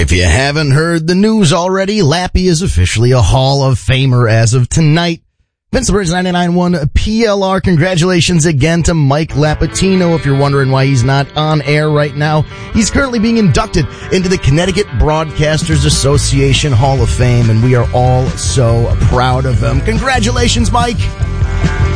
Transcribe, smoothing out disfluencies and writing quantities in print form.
If you haven't heard the news already, Lappy is officially a Hall of Famer as of tonight. Vince the Bridge 99.1 PLR. Congratulations again to Mike Lapatino. If you're wondering why he's not on air right now, he's currently being inducted into the Connecticut Broadcasters Association Hall of Fame, and we are all so proud of him. Congratulations, Mike.